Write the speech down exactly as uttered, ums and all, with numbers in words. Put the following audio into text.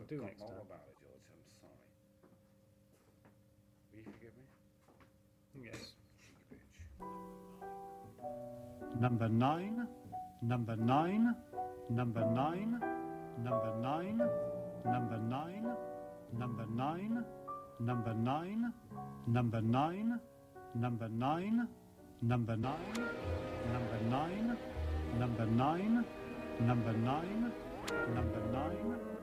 Do forgot next more time. about it, George. I'm sorry. Will you forgive me? Yes. Cheeky bitch. Number nine, number nine, number nine, number nine, number nine, number nine, number nine, number nine, number nine, number nine, number nine, number nine, number nine, number nine.